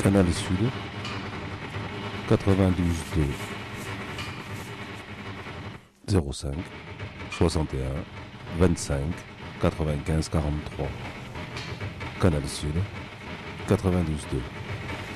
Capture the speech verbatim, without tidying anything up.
Canal Sud, quatre-vingt-douze deux zéro cinq soixante et un vingt-cinq quatre-vingt-quinze quarante-trois. Canal Sud, quatre-vingt-douze deux.